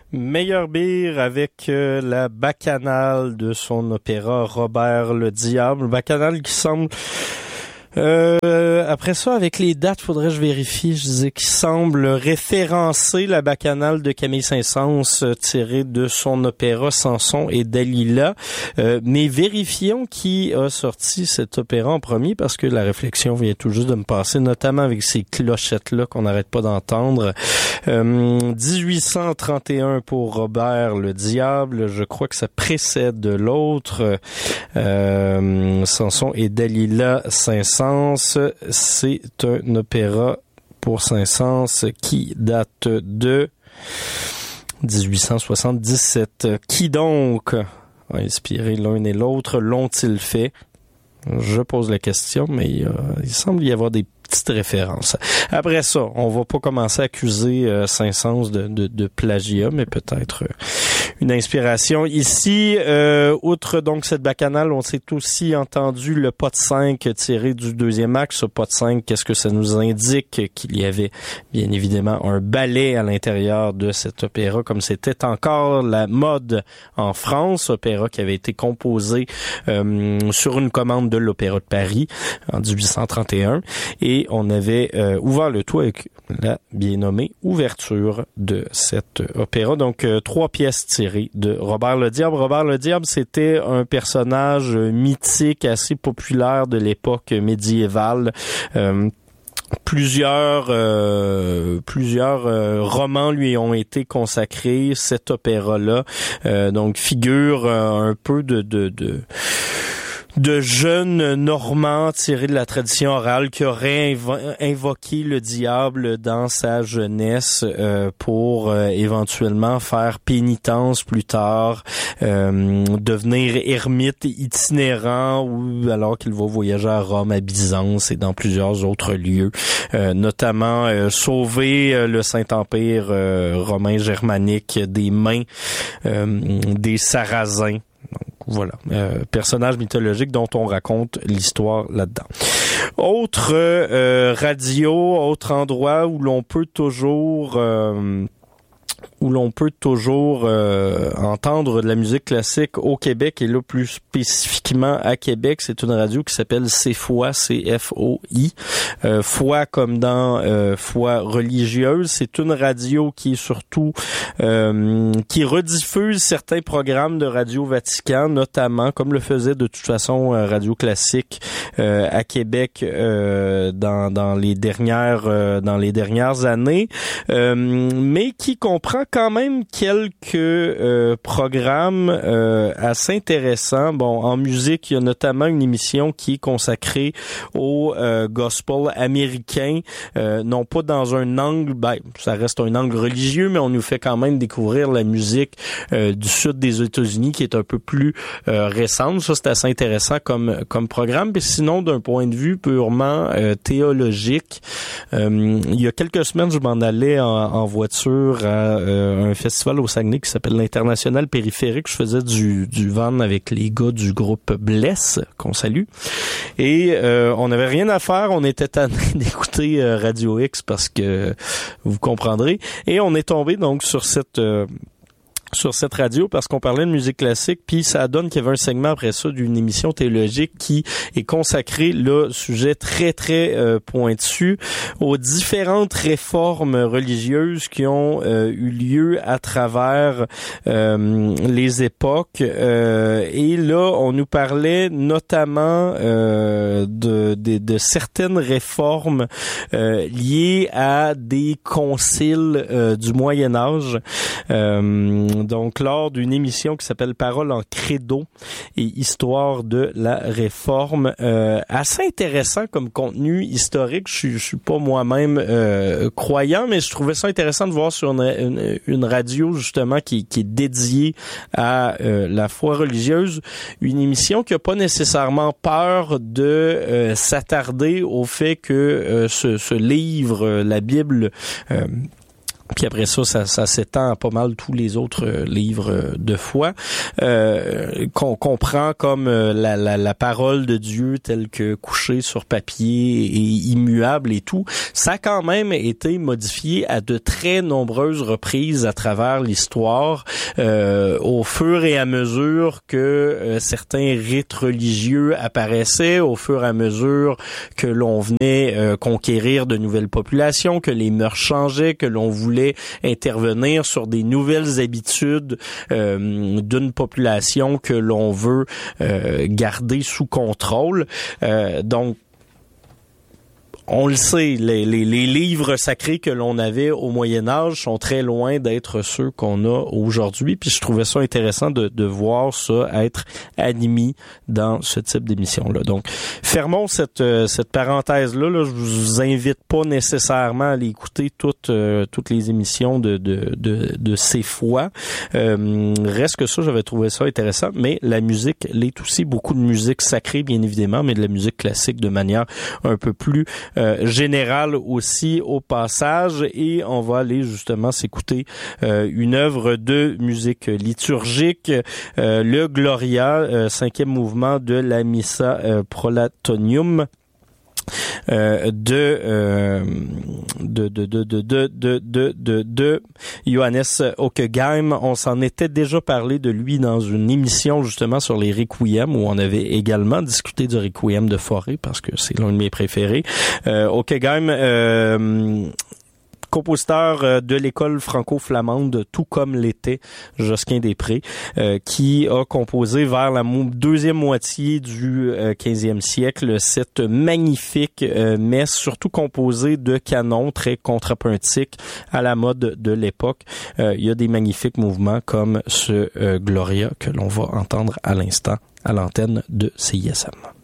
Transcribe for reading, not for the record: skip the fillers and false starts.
Meyerbeer avec la bacchanale de son opéra Robert le Diable. Bacchanale qui semble... après ça, avec les dates, faudrait que je vérifie. Je disais qu'il semble référencer la bacchanale de Camille Saint-Saëns tirée de son opéra Samson et Dalila. Mais vérifions qui a sorti cet opéra en premier parce que la réflexion vient tout juste de me passer, notamment avec ces clochettes-là qu'on n'arrête pas d'entendre. 1831 pour Robert le Diable. Je crois que ça précède l'autre. Samson et Dalila Saint-Saëns. C'est un opéra pour Saint-Saëns qui date de 1877. Qui donc a inspiré l'un et l'autre? L'ont-ils fait? Je pose la question, mais il semble y avoir des petites références. Après ça, on va pas commencer à accuser Saint-Saëns de plagiat, mais peut-être une inspiration. Ici, outre donc cette bacchanale, on s'est aussi entendu le pas de 5 tiré du deuxième acte. Ce pas de 5, qu'est-ce que ça nous indique? Qu'il y avait bien évidemment un ballet à l'intérieur de cet opéra, comme c'était encore la mode en France. Opéra qui avait été composé sur une commande de l'Opéra de Paris en 1831. Et on avait ouvert le tout avec la bien nommée ouverture de cet opéra. Donc, 3 pièces tirées de Robert le Diable. Robert le Diable, c'était un personnage mythique assez populaire de l'époque médiévale. Plusieurs romans lui ont été consacrés. Cet opéra-là, donc figure un peu de jeunes Normands tirés de la tradition orale qui auraient invoqué le diable dans sa jeunesse pour éventuellement faire pénitence plus tard, devenir ermite itinérant ou alors qu'il va voyager à Rome, à Byzance et dans plusieurs autres lieux, notamment sauver le Saint-Empire romain germanique des mains des Sarrasins. Voilà, personnage mythologique dont on raconte l'histoire là-dedans. Autre radio, autre endroit où l'on peut toujours entendre de la musique classique au Québec et là plus spécifiquement à Québec, c'est une radio qui s'appelle CFOI, C-F-O-I, foi comme dans foi religieuse. C'est une radio qui est surtout qui rediffuse certains programmes de Radio Vatican, notamment comme le faisait de toute façon Radio Classique à Québec dans les dernières années, mais qui comprend quand même quelques programmes assez intéressants. Bon, en musique, il y a notamment une émission qui est consacrée au gospel américain, non pas dans un angle, ça reste un angle religieux, mais on nous fait quand même découvrir la musique du sud des États-Unis qui est un peu plus récente. Ça, c'est assez intéressant comme programme. Mais sinon, d'un point de vue purement théologique, il y a quelques semaines, je m'en allais en voiture à un festival au Saguenay qui s'appelle l'International Périphérique. Je faisais du van avec les gars du groupe Bless, qu'on salue. Et on n'avait rien à faire. On était tanné d'écouter Radio X parce que vous comprendrez. Et on est tombé donc sur cette radio parce qu'on parlait de musique classique, puis ça donne qu'il y avait un segment après ça d'une émission théologique qui est consacré, là, sujet très, très pointu, aux différentes réformes religieuses qui ont eu lieu à travers les époques. Et là, on nous parlait notamment de certaines réformes liées à des conciles du Moyen-Âge. Donc, lors d'une émission qui s'appelle Paroles en credo et histoire de la réforme, assez intéressant comme contenu historique. Je suis pas moi-même croyant, mais je trouvais ça intéressant de voir sur une radio justement qui est dédiée à la foi religieuse, une émission qui a pas nécessairement peur de s'attarder au fait que ce livre, la Bible, Puis après ça s'étend à pas mal tous les autres livres de foi qu'on comprend comme la parole de Dieu telle que couchée sur papier et immuable et tout. Ça a quand même été modifié à de très nombreuses reprises à travers l'histoire au fur et à mesure que certains rites religieux apparaissaient, au fur et à mesure que l'on venait conquérir de nouvelles populations, que les mœurs changeaient, que l'on voulait intervenir sur des nouvelles habitudes d'une population que l'on veut garder sous contrôle. Donc, on le sait, les livres sacrés que l'on avait au Moyen-Âge sont très loin d'être ceux qu'on a aujourd'hui. Puis je trouvais ça intéressant de voir ça être admis dans ce type d'émission-là. Donc, fermons cette parenthèse-là. Là. Je vous invite pas nécessairement à aller écouter toutes les émissions de ces fois. Reste que ça, j'avais trouvé ça intéressant. Mais la musique l'est aussi. Beaucoup de musique sacrée, bien évidemment, mais de la musique classique de manière un peu plus général aussi au passage, et on va aller justement s'écouter une œuvre de musique liturgique, le Gloria, 5e mouvement de la Missa Prolatonium de Johannes Ockegheim. On s'en était déjà parlé de lui dans une émission justement sur les requiem, où on avait également discuté du requiem de Fauré parce que c'est l'un de mes préférés. Ockegheim, compositeur de l'école franco-flamande, tout comme l'était Josquin des Prés, qui a composé vers la deuxième moitié du 15e siècle cette magnifique messe, surtout composée de canons très contrapuntiques à la mode de l'époque. Il y a des magnifiques mouvements comme ce Gloria que l'on va entendre à l'instant à l'antenne de CISM.